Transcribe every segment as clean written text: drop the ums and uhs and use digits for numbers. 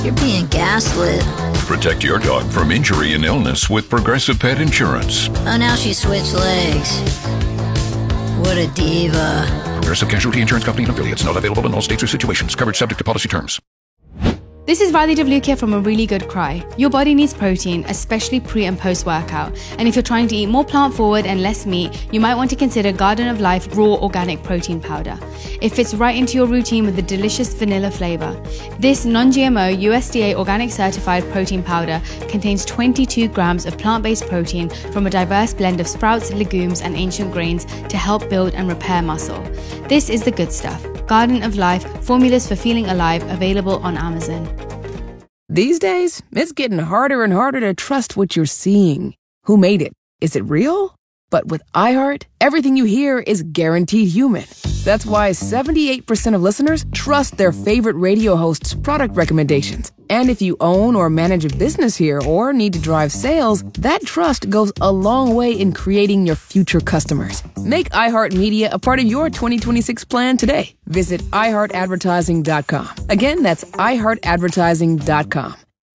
You're being gaslit. Protect your dog from injury and illness with Progressive Pet Insurance. Oh, now she switched legs. What a diva. Progressive Casualty Insurance Company and affiliates. Not available in all states or situations. Covered subject to policy terms. This is Riley DeVluke from A Really Good Cry. Your body needs protein, especially pre and post workout. And if you're trying to eat more plant forward and less meat, you might want to consider Garden of Life Raw Organic Protein Powder. It fits right into your routine with a delicious vanilla flavor. This non-GMO USDA organic certified protein powder contains 22 grams of plant-based protein from a diverse blend of sprouts, legumes, and ancient grains to help build and repair muscle. This is the good stuff. Garden of Life, formulas for feeling alive, available on Amazon. These days, it's getting harder and harder to trust what you're seeing. Who made it? Is it real? But with iHeart, everything you hear is guaranteed human. That's why 78% of listeners trust their favorite radio host's product recommendations. And if you own or manage a business here or need to drive sales, that trust goes a long way in creating your future customers. Make iHeartMedia a part of your 2026 plan today. Visit iHeartAdvertising.com. Again, that's iHeartAdvertising.com.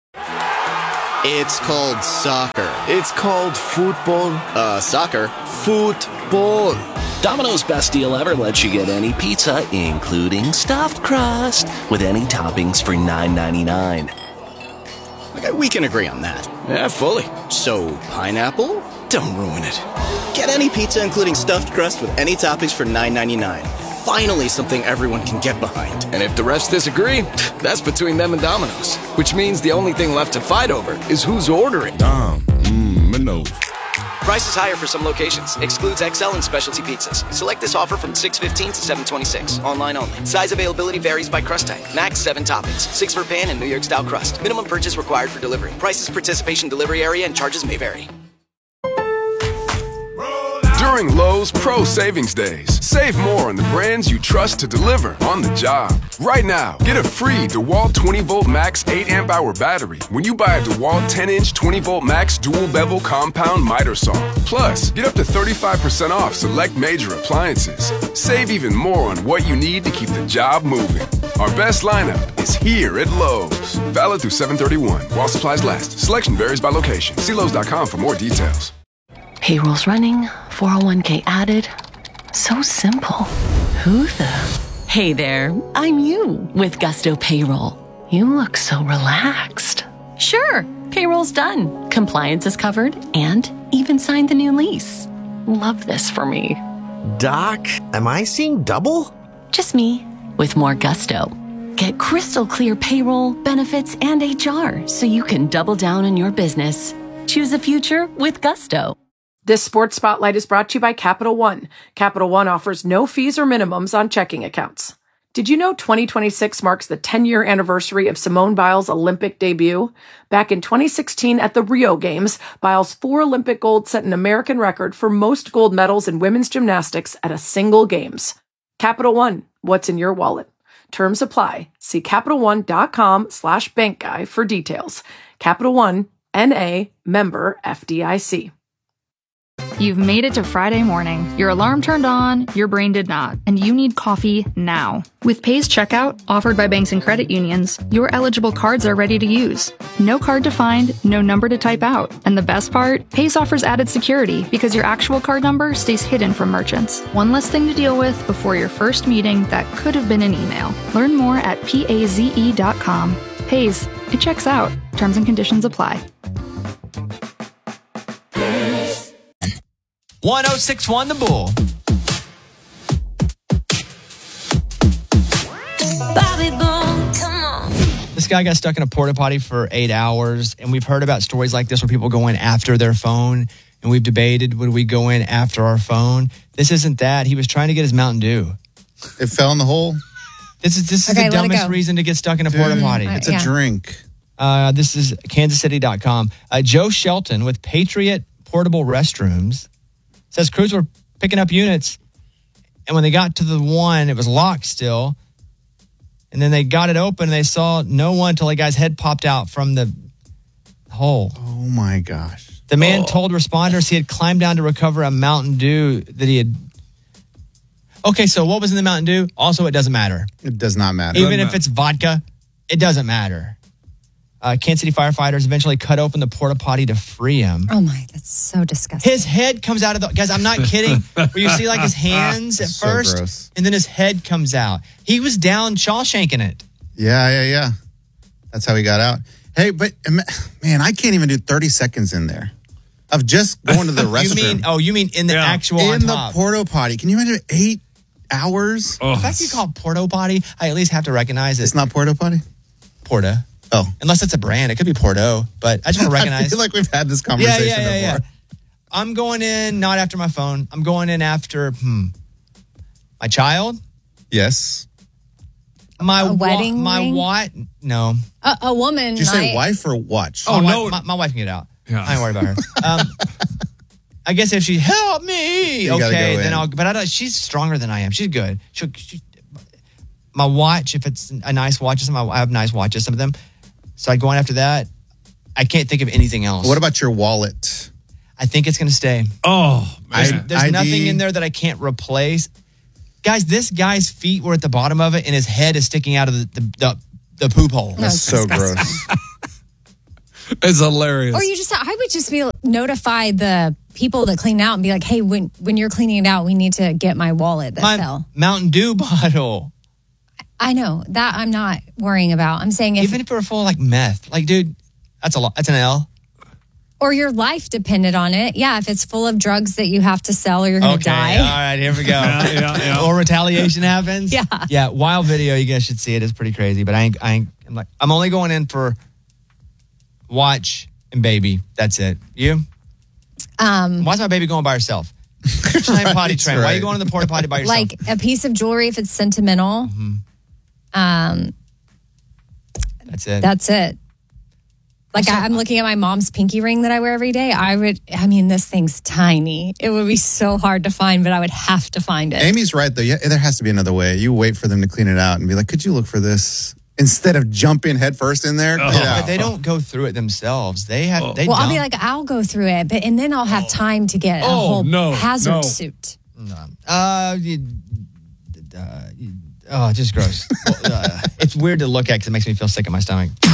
It's called soccer. It's called football. Soccer. Football. Domino's best deal ever lets you get any pizza, including stuffed crust, with any toppings for $9.99. Okay, we can agree on that. Yeah, fully. So, pineapple? Don't ruin it. Get any pizza, including stuffed crust, with any toppings for $9.99. Finally, something everyone can get behind. And if the refs disagree, that's between them and Domino's. Which means the only thing left to fight over is who's ordering. Domino's. Price is higher for some locations. Excludes XL and specialty pizzas. Select this offer from 6/15 to 7/26. Online only. Size availability varies by crust type. Max 7 toppings. 6 for pan and New York style crust. Minimum purchase required for delivery. Prices, participation, delivery area, and charges may vary. During Lowe's Pro Savings Days, save more on the brands you trust to deliver on the job. Right now, get a free DeWalt 20-volt max 8 amp hour battery when you buy a DeWalt 10-inch 20-volt max dual bevel compound miter saw. Plus, get up to 35% off select major appliances. Save even more on what you need to keep the job moving. Our best lineup is here at Lowe's. Valid through 7/31 while supplies last. Selection varies by location. See Lowe's.com for more details. Payroll's running, 401k added. So simple. Who the? Hey there, I'm you with Gusto Payroll. You look so relaxed. Sure, payroll's done. Compliance is covered and even signed the new lease. Love this for me. Doc, am I seeing double? Just me with more gusto. Get crystal clear payroll, benefits, and HR so you can double down on your business. Choose a future with Gusto. This Sports Spotlight is brought to you by Capital One. Capital One offers no fees or minimums on checking accounts. Did you know 2026 marks the 10-year anniversary of Simone Biles' Olympic debut? Back in 2016 at the Rio Games, Biles' 4 Olympic gold set an American record for most gold medals in women's gymnastics at a single Games. Capital One, what's in your wallet? Terms apply. See CapitalOne.com/bankguy for details. Capital One, N.A., member FDIC. You've made it to Friday morning. Your alarm turned on, your brain did not, and you need coffee now. With Paze Checkout, offered by banks and credit unions, your eligible cards are ready to use. No card to find, no number to type out. And the best part? Paze offers added security because your actual card number stays hidden from merchants. One less thing to deal with before your first meeting that could have been an email. Learn more at paze.com. Paze, it checks out. Terms and conditions apply. 1061 The Bull. Bobby Boone, come on. This guy got stuck in a porta potty for 8 hours, and we've heard about stories like this where people go in after their phone, and we've debated, would we go in after our phone? This isn't that. He was trying to get his Mountain Dew. It fell in the hole? This is the dumbest reason to get stuck in a porta potty. It's a drink. This is KansasCity.com. Joe Shelton with Patriot Portable Restrooms says crews were picking up units, and when they got to the one, it was locked still. And then they got it open, and they saw no one until a guy's head popped out from the hole. Oh, my gosh. The man told responders he had climbed down to recover a Mountain Dew that he had... Okay, so what was in the Mountain Dew? Also, it doesn't matter. It does not matter. Even if it's vodka, it doesn't matter. Kansas City firefighters eventually cut open the porta potty to free him. Oh my, that's so disgusting. His head comes out of the... Guys, I'm not kidding. Where you see like his hands at So first, gross. and then his head comes out. He was down Shawshanking it. Yeah. That's how he got out. Hey, but man, I can't even do 30 seconds in there of just going to the restroom. You mean in the actual on in top. the porta potty? Can you imagine 8 hours? The fact you call it porta potty, I at least have to recognize it. It's not porta potty? Porta. Oh. Unless it's a brand. It could be Porto, but I just want to recognize. I feel like we've had this conversation before. Yeah. I'm going in not after my phone. I'm going in after my child. Yes. A wedding my ring? what? No. A woman. Did you say wife or watch? Oh, no. My wife can get out. Yeah. I ain't worried about her. I guess if she help me, You gotta okay, go then in. I'll. But I don't. She's stronger than I am. She's good. My watch, if it's a nice watch, I have nice watches, some of them. So I go in after that. I can't think of anything else. What about your wallet? I think it's going to stay. Oh, man. There's ID. nothing in there that I can't replace. Guys, this guy's feet were at the bottom of it, and his head is sticking out of the poop hole. That's so gross. It's hilarious. Or I would just be notify the people that clean out and be like, hey, when you're cleaning it out, we need to get my wallet that My fell. Mountain Dew bottle. I know that I'm not worrying about. I'm saying Even if it were full of like meth, like, dude, that's a lot. That's an L. or your life depended on it. Yeah, if it's full of drugs that you have to sell or you're going to die. All right, here we go. Yeah. Or retaliation happens. Yeah. Yeah, wild video. You guys should see it. It's pretty crazy. But I'm only going in for watch and baby. That's it. You? Why's my baby going by herself? Potty train. Why are you going to the porta potty by yourself? Like a piece of jewelry if it's sentimental. That's it. That's it. Like I'm looking at my mom's pinky ring that I wear every day. This thing's tiny. It would be so hard to find, but I would have to find it. Amy's right, though. Yeah, there has to be another way. You wait for them to clean it out and be like, could you look for this? Instead of jumping headfirst in there. But they don't go through it themselves. They have. I'll be like, I'll go through it, and then I'll have time to get a whole hazard suit. Just gross. It's weird to look at because it makes me feel sick in my stomach.